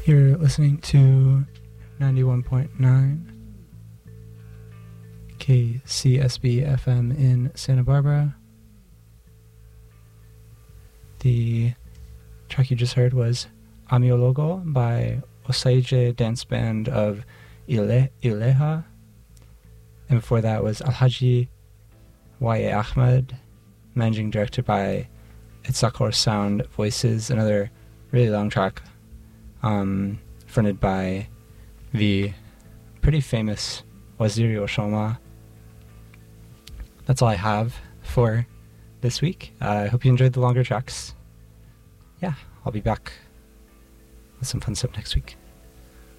You're listening to 91.9 KCSB FM in Santa Barbara. The track you just heard was Amiologo by Osaije Dance Band of Ileha. And before that was Alhaji Y.A. Ahmed, managing director by Itzakor Sound Voices, another really long track fronted by the pretty famous Waziri Oshoma. That's all I have for this week. I hope you enjoyed the longer tracks. Yeah, I'll be back with some fun stuff next week.